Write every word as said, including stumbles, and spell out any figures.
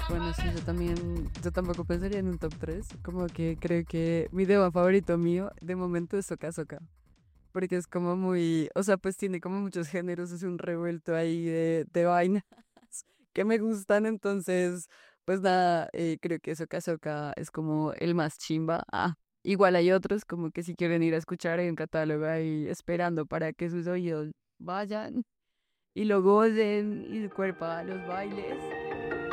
Bueno, sí, yo también, yo tampoco pensaría en un top tres. Como que creo que mi tema favorito mío de momento es Soca Soca. Porque es como muy, o sea, pues tiene como muchos géneros, es un revuelto ahí de, de vainas que me gustan. Entonces, pues nada, eh, creo que Soca Soca es como el más chimba. Ah, igual hay otros como que si quieren ir a escuchar hay un catálogo ahí esperando para que sus oídos vayan y lo gocen y su cuerpo a los bailes.